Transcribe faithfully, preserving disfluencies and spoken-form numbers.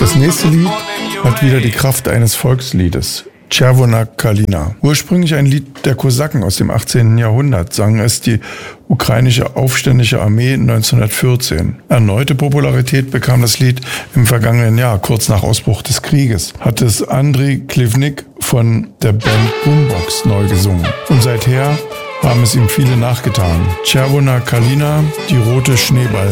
Das nächste Lied hat wieder die Kraft eines Volksliedes. Czerwona Kalina. Ursprünglich ein Lied der Kosaken aus dem achtzehnten Jahrhundert, sang es die ukrainische aufständische Armee neunzehnhundertvierzehn. Erneute Popularität bekam das Lied im vergangenen Jahr, kurz nach Ausbruch des Krieges. Hat es Andriy Klivnik von der Band Boombox neu gesungen. Und seither haben es ihm viele nachgetan. Czerwona Kalina, die rote Schneeball.